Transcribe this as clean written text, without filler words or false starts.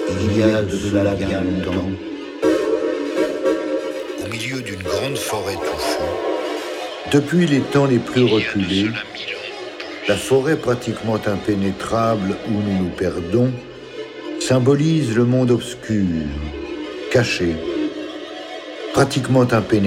Il y a de cela bien longtemps, au milieu d'une grande forêt touffue, depuis les temps les plus reculés, la forêt pratiquement impénétrable où nous nous perdons symbolise le monde obscur, caché, pratiquement impénétrable.